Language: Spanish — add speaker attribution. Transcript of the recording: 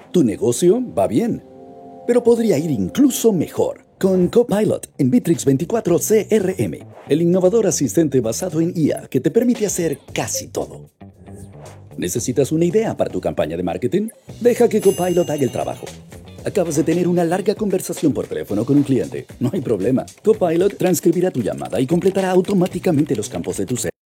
Speaker 1: Tu negocio va bien, pero podría ir incluso mejor. Con Copilot en Bitrix 24 CRM, el innovador asistente basado en IA que te permite hacer casi todo. ¿Necesitas una idea para tu campaña de marketing? Deja que Copilot haga el trabajo. Acabas de tener una larga conversación por teléfono con un cliente. No hay problema. Copilot transcribirá tu llamada y completará automáticamente los campos de tu